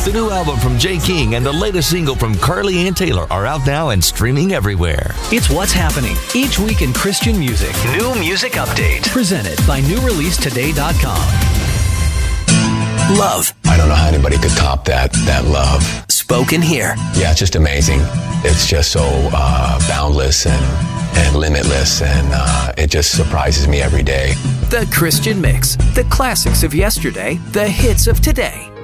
The new album from Jay King and the latest single from Carly Ann Taylor are out now and streaming everywhere. It's what's happening each week in Christian music. New Music Update. Presented by NewReleaseToday.com. Love. I don't know how anybody could top that love. Spoken here. Yeah, it's just amazing. It's just so boundless and limitless, and it just surprises me every day. The Christian Mix. The classics of yesterday, the hits of today.